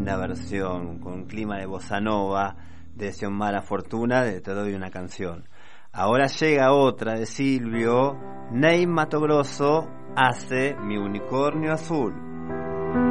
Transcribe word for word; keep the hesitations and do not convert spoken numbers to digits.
linda versión con clima de bossa nova de Xiomara Fortuna de Te doy una canción. Ahora llega otra de Silvio. Ney Mato Grosso hace Mi unicornio azul.